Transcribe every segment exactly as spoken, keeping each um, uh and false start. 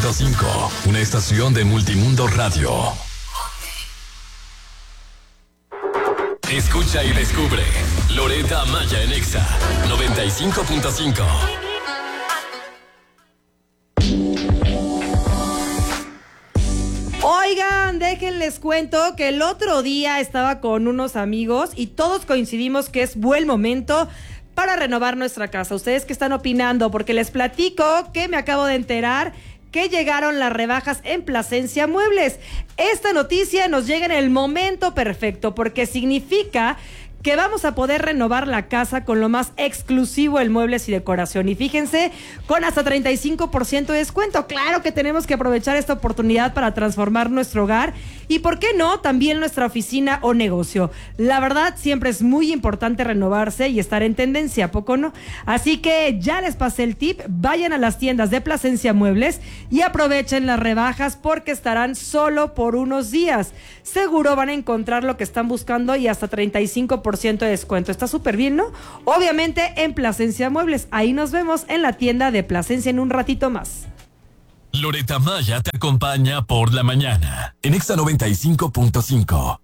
punto cinco, una estación de Multimundo Radio. Escucha y descubre Loretta Maya en Exa noventa y cinco punto cinco. Oigan, déjenles cuento que el otro día estaba con unos amigos y todos coincidimos que es buen momento para renovar nuestra casa. ¿Ustedes qué están opinando? Porque les platico que me acabo de enterar que llegaron las rebajas en Plasencia Muebles. Esta noticia nos llega en el momento perfecto porque significa que vamos a poder renovar la casa con lo más exclusivo en muebles y decoración. Y fíjense, con hasta treinta y cinco por ciento de descuento. Claro que tenemos que aprovechar esta oportunidad para transformar nuestro hogar y, ¿por qué no?, también nuestra oficina o negocio. La verdad, siempre es muy importante renovarse y estar en tendencia, ¿a poco no? Así que ya les pasé el tip. Vayan a las tiendas de Plasencia Muebles y aprovechen las rebajas porque estarán solo por unos días. Seguro van a encontrar lo que están buscando y hasta treinta y cinco por ciento de descuento. Está súper bien, ¿no? Obviamente en Plasencia Muebles. Ahí nos vemos en la tienda de Plasencia en un ratito más. Loretta Maya te acompaña por la mañana en Exa noventa y cinco punto cinco.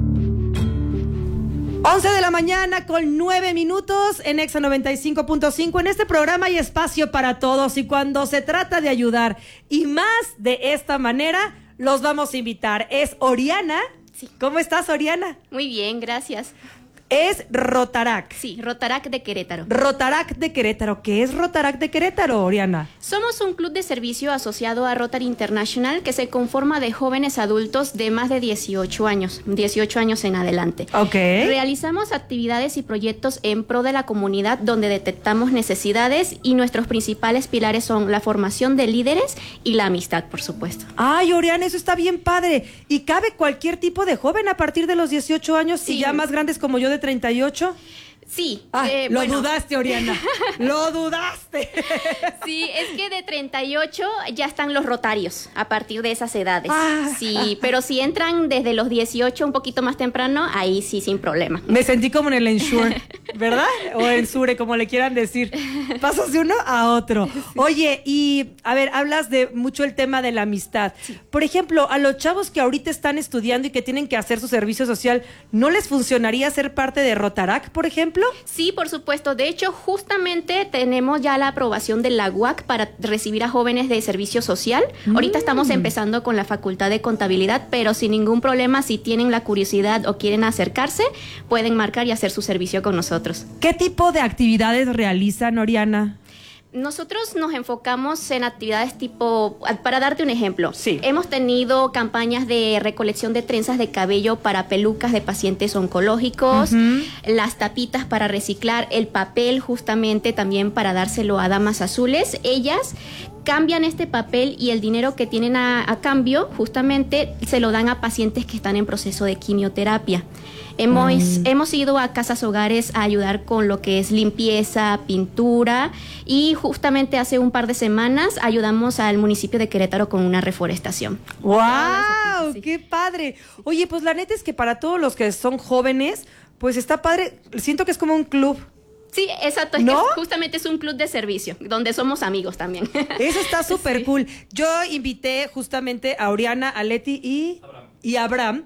once de la mañana con nueve minutos en Exa noventa y cinco punto cinco. En este programa hay espacio para todos y cuando se trata de ayudar y más de esta manera, los vamos a invitar. Es Oriana. Sí. ¿Cómo estás, Oriana? Muy bien, gracias. Es Rotarac. Sí, Rotarac de Querétaro. Rotarac de Querétaro. ¿Qué es Rotarac de Querétaro, Oriana? Somos un club de servicio asociado a Rotary International que se conforma de jóvenes adultos de más de dieciocho años, dieciocho años en adelante. Ok. Realizamos actividades y proyectos en pro de la comunidad donde detectamos necesidades y nuestros principales pilares son la formación de líderes y la amistad, por supuesto. Ay, Oriana, eso está bien padre. ¿Y cabe cualquier tipo de joven a partir de los dieciocho años Sí. y ya más grandes como yo de treinta y ocho? Sí. Ah, eh, lo bueno. dudaste, Oriana. Lo dudaste. Sí, es que de treinta y ocho ya están los rotarios a partir de esas edades. Ah. Sí, pero si entran desde los dieciocho un poquito más temprano, ahí sí sin problema. Me sentí como en el Ensure, ¿verdad? O Ensure, como le quieran decir. Pasas de uno a otro. Oye, y a ver, hablas de mucho el tema de la amistad. Sí. Por ejemplo, a los chavos que ahorita están estudiando y que tienen que hacer su servicio social, ¿no les funcionaría ser parte de Rotarac, por ejemplo? Sí, por supuesto. De hecho, justamente tenemos ya la aprobación de la U A C para recibir a jóvenes de servicio social. Mm. Ahorita estamos empezando con la Facultad de Contabilidad, pero sin ningún problema, si tienen la curiosidad o quieren acercarse, pueden marcar y hacer su servicio con nosotros. ¿Qué tipo de actividades realizan, Oriana? Nosotros nos enfocamos en actividades tipo, para darte un ejemplo, sí. Hemos tenido campañas de recolección de trenzas de cabello para pelucas de pacientes oncológicos, uh-huh. Las tapitas para reciclar, el papel justamente también para dárselo a damas azules. Ellas cambian este papel y el dinero que tienen a, a cambio justamente se lo dan a pacientes que están en proceso de quimioterapia. Hemos, mm. hemos ido a casas hogares a ayudar con lo que es limpieza, pintura y justamente hace un par de semanas ayudamos al municipio de Querétaro con una reforestación. ¡Wow! Ah, sí. ¡Qué padre! Oye, pues la neta es que para todos los que son jóvenes, pues está padre. Siento que es como un club. Sí, exacto. Es ¿No? que justamente es un club de servicio, donde somos amigos también. Eso está súper sí. cool. Yo invité justamente a Oriana, a Leti y Abraham. y a Abraham,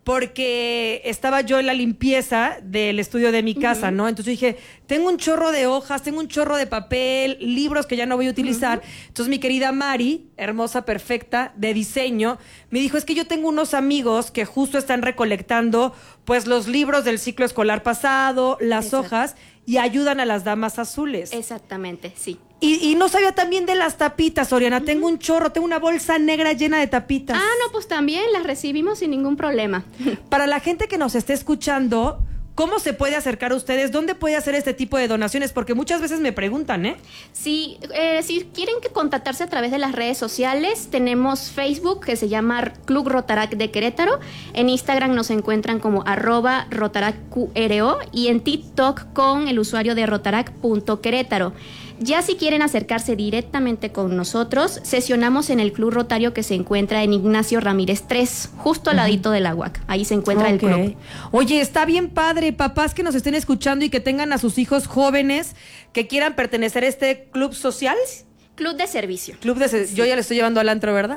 porque estaba yo en la limpieza del estudio de mi casa, uh-huh. ¿no? Entonces dije, tengo un chorro de hojas, tengo un chorro de papel, libros que ya no voy a utilizar. Uh-huh. Entonces mi querida Mari, hermosa, perfecta, de diseño, me dijo, es que yo tengo unos amigos que justo están recolectando pues los libros del ciclo escolar pasado, las Exacto. hojas, y ayudan a las damas azules. Exactamente, sí. Y, y no sabía también de las tapitas, Oriana. Uh-huh. Tengo un chorro, tengo una bolsa negra llena de tapitas. Ah, no, pues también las recibimos sin ningún problema. Para la gente que nos esté escuchando, ¿cómo se puede acercar a ustedes? ¿Dónde puede hacer este tipo de donaciones? Porque muchas veces me preguntan, ¿eh? Sí, eh, si quieren que contactarse a través de las redes sociales, tenemos Facebook que se llama Club Rotarac de Querétaro. En Instagram nos encuentran como arroba rotaracqro y en TikTok con el usuario de rotarac punto querétaro. Ya si quieren acercarse directamente con nosotros, sesionamos en el Club Rotario que se encuentra en Ignacio Ramírez tres, justo al ladito de la U A C. Ahí se encuentra okay. el club. Oye, está bien padre, papás que nos estén escuchando y que tengan a sus hijos jóvenes que quieran pertenecer a este club social. Club de servicio. Club de servicio. Yo ya le estoy llevando al antro, ¿verdad?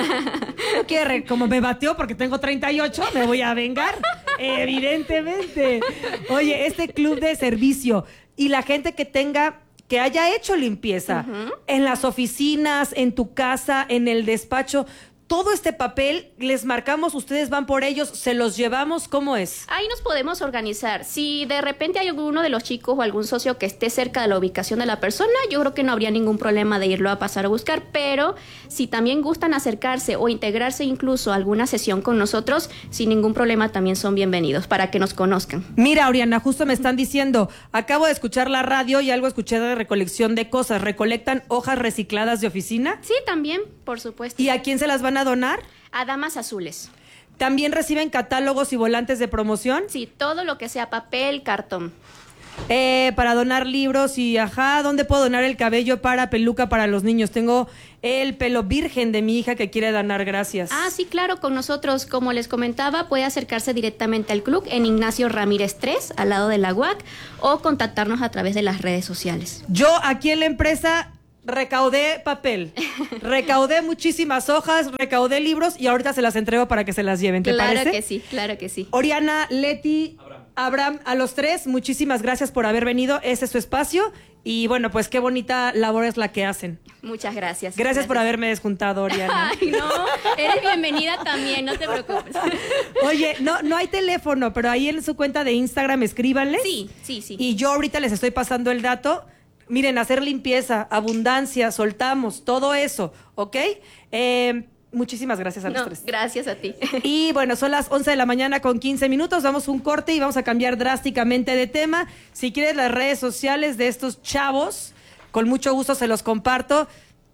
No quiere, como me bateó porque tengo treinta y ocho, me voy a vengar. Evidentemente. Oye, este club de servicio y la gente que tenga, que haya hecho limpieza uh-huh. en las oficinas, en tu casa, en el despacho. Todo este papel, les marcamos, ustedes van por ellos, se los llevamos, ¿cómo es? Ahí nos podemos organizar. Si de repente hay alguno de los chicos o algún socio que esté cerca de la ubicación de la persona, yo creo que no habría ningún problema de irlo a pasar a buscar, pero si también gustan acercarse o integrarse incluso a alguna sesión con nosotros, sin ningún problema también son bienvenidos para que nos conozcan. Mira, Oriana, justo me están diciendo, acabo de escuchar la radio y algo escuché de recolección de cosas. ¿Recolectan hojas recicladas de oficina? Sí, también, por supuesto. ¿Y a quién se las van a donar? A Damas Azules. ¿También reciben catálogos y volantes de promoción? Sí, todo lo que sea papel, cartón. Eh, para donar libros y ajá, ¿dónde puedo donar el cabello para peluca para los niños? Tengo el pelo virgen de mi hija que quiere donar, gracias. Ah, sí, claro, con nosotros, como les comentaba, puede acercarse directamente al club en Ignacio Ramírez tres, al lado de la U A C, o contactarnos a través de las redes sociales. Yo aquí en la empresa recaudé papel, recaudé muchísimas hojas, recaudé libros y ahorita se las entrego para que se las lleven, ¿te claro parece? Claro que sí, claro que sí. Oriana, Leti, Abraham. Abraham, a los tres, muchísimas gracias por haber venido, ese es su espacio y bueno, pues qué bonita labor es la que hacen. Muchas gracias. Gracias, gracias. por haberme desjuntado, Oriana. Ay, no, eres bienvenida también, no te preocupes. Oye, no, no hay teléfono, pero ahí en su cuenta de Instagram escríbanles. Sí, sí, sí. Y yo ahorita les estoy pasando el dato. Miren, hacer limpieza, abundancia, soltamos, todo eso, ¿ok? Eh, muchísimas gracias a los no, tres. Gracias a ti. Y bueno, son las once de la mañana con quince minutos, damos un corte y vamos a cambiar drásticamente de tema. Si quieres las redes sociales de estos chavos, con mucho gusto se los comparto.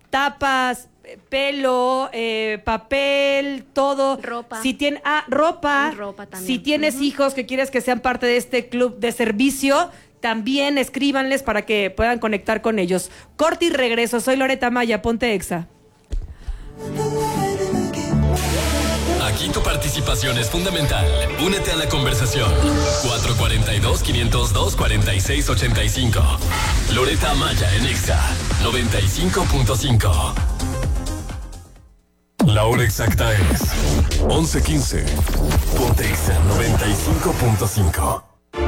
Tapas, pelo, eh, papel, todo. Ropa. Si tiene, ah, ropa. Ropa también. Si tienes uh-huh. hijos que quieres que sean parte de este club de servicio, también escríbanles para que puedan conectar con ellos. Corte y regreso. Soy Loreta Maya, ponte Exa. Aquí tu participación es fundamental. Únete a la conversación. cuatro cuatro dos, cinco cero dos, cuatro seis ocho cinco. Loreta Maya en Exa noventa y cinco punto cinco. La hora exacta es once quince. Ponte Exa noventa y cinco punto cinco.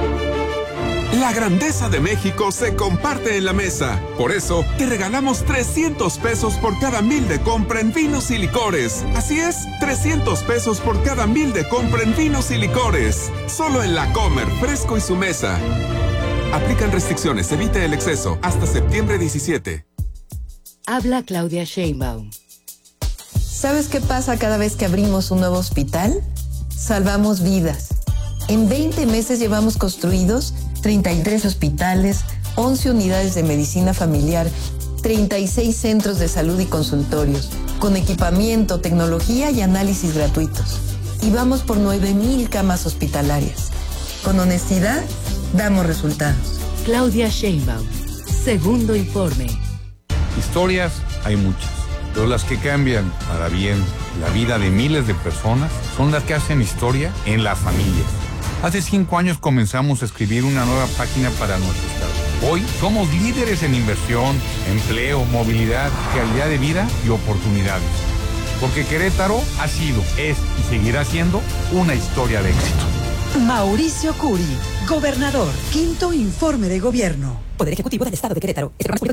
La grandeza de México se comparte en la mesa. Por eso, te regalamos trescientos pesos por cada mil de compra en vinos y licores. Así es, trescientos pesos por cada mil de compra en vinos y licores. Solo en La Comer, Fresco y Su Mesa. Aplican restricciones, evite el exceso. Hasta septiembre diecisiete. Habla Claudia Sheinbaum. ¿Sabes qué pasa cada vez que abrimos un nuevo hospital? Salvamos vidas. En veinte meses llevamos construidos treinta y tres hospitales, once unidades de medicina familiar, treinta y seis centros de salud y consultorios, con equipamiento, tecnología y análisis gratuitos. Y vamos por nueve mil camas hospitalarias. Con honestidad, damos resultados. Claudia Sheinbaum, segundo informe. Historias hay muchas, pero las que cambian para bien la vida de miles de personas son las que hacen historia en la familia. Hace cinco años comenzamos a escribir una nueva página para nuestro estado. Hoy somos líderes en inversión, empleo, movilidad, calidad de vida y oportunidades. Porque Querétaro ha sido, es y seguirá siendo una historia de éxito. Mauricio Curi, gobernador, quinto informe de gobierno. Poder Ejecutivo del Estado de Querétaro.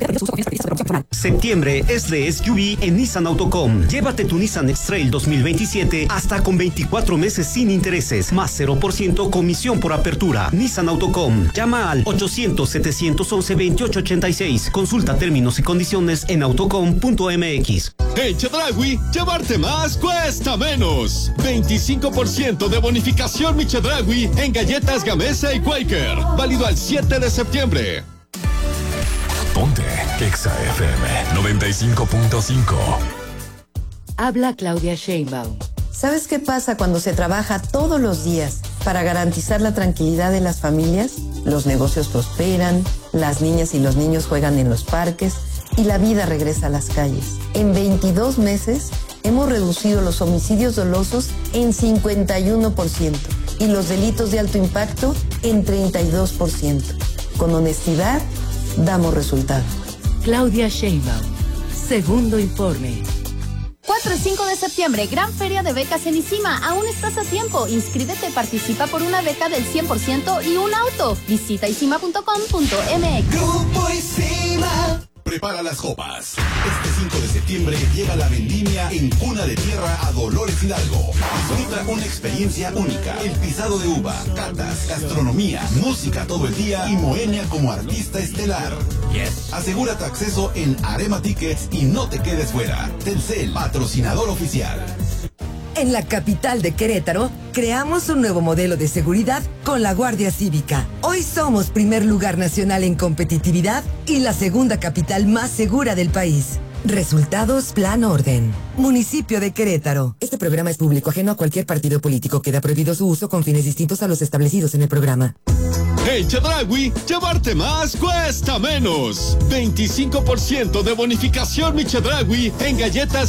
Septiembre es de S U V en Nissan Autocom. Llévate tu Nissan X-Trail dos mil veintisiete hasta con veinticuatro meses sin intereses, más cero por ciento comisión por apertura. Nissan Autocom. Llama al ochocientos, setecientos once, veintiocho ochenta y seis. Consulta términos y condiciones en autocom punto m x. En Chedraui, llevarte más cuesta menos. veinticinco por ciento de bonificación Mi Chedraui en galletas Gamesa y Quaker. Válido al siete de septiembre. Ponte Exa F M noventa y cinco punto cinco. Habla Claudia Sheinbaum. ¿Sabes qué pasa cuando se trabaja todos los días para garantizar la tranquilidad de las familias? Los negocios prosperan, las niñas y los niños juegan en los parques y la vida regresa a las calles. En veintidós meses hemos reducido los homicidios dolosos en cincuenta y uno por ciento y los delitos de alto impacto en treinta y dos por ciento. Con honestidad, damos resultados. Claudia Sheinbaum, Segundo informe. cuatro y cinco de septiembre, gran feria de becas en ICIMA. Aún estás a tiempo. Inscríbete, participa por una beca del cien por ciento y un auto. Visita isima punto com punto m x. Grupo ICIMA. Prepara las copas. Este cinco de septiembre llega la vendimia en Cuna de Tierra a Dolores Hidalgo. Disfruta una experiencia única. El pisado de uva, catas, gastronomía, música todo el día y Moenia como artista estelar. Yes. Asegura tu acceso en Arema Tickets y no te quedes fuera. Telcel, patrocinador oficial. En la capital de Querétaro, creamos un nuevo modelo de seguridad con la Guardia Cívica. Hoy somos primer lugar nacional en competitividad y la segunda capital más segura del país. Resultados Plan Orden. Municipio de Querétaro. Este programa es público ajeno a cualquier partido político. Queda prohibido su uso con fines distintos a los establecidos en el programa. En Chedraui, llevarte más cuesta menos. veinticinco por ciento de bonificación Mi Chedraui en galletas